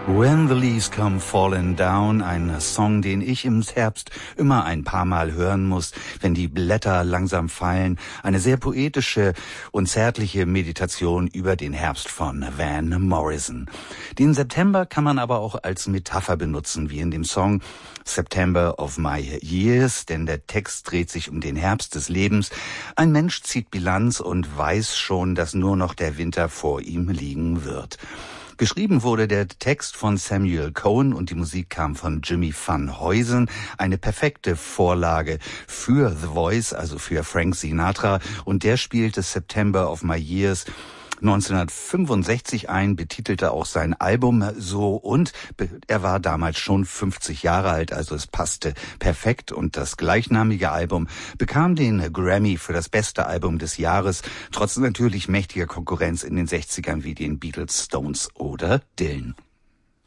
When the Leaves Come Falling Down, ein Song, den ich im Herbst immer ein paar Mal hören muss, wenn die Blätter langsam fallen. Eine sehr poetische und zärtliche Meditation über den Herbst von Van Morrison. Den September kann man aber auch als Metapher benutzen, wie in dem Song September of My Years, denn der Text dreht sich um den Herbst des Lebens. Ein Mensch zieht Bilanz und weiß schon, dass nur noch der Winter vor ihm liegen wird. Geschrieben wurde der Text von Samuel Cohen und die Musik kam von Jimmy Van Heusen. Eine perfekte Vorlage für The Voice, also für Frank Sinatra. Und der spielte September of My Years 1965 ein, betitelte auch sein Album so und er war damals schon 50 Jahre alt, also es passte perfekt und das gleichnamige Album bekam den Grammy für das beste Album des Jahres, trotz natürlich mächtiger Konkurrenz in den 60ern wie den Beatles, Stones oder Dylan.